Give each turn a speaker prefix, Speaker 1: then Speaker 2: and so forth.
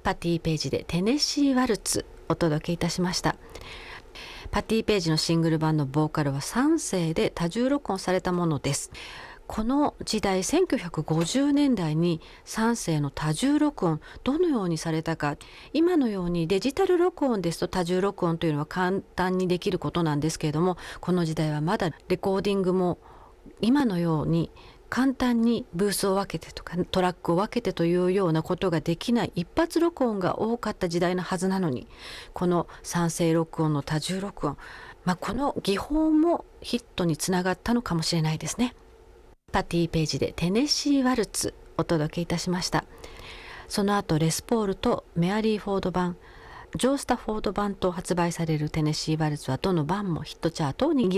Speaker 1: パティ・ページでテネシー・ワルツお届けいたしました。パティ・ページのシングル版のボーカルは3声で多重録音されたものです。この時代1950年代に3声の多重録音どのようにされたか、今のようにデジタル録音ですと多重録音というのは簡単にできることなんですけれども、この時代はまだレコーディングも今のように簡単にブースを分けてとかトラックを分けてというようなことができない一発録音が多かった時代のはずなのに、この三声録音の多重録音、この技法もヒットにつながったのかもしれないですね。パティ・ページでテネシー・ワルツお届けいたしました。その後レスポールとメアリー・フォード版、ジョー・スタフォード版と発売されるテネシー・ワルツはどの版もヒットチャートを握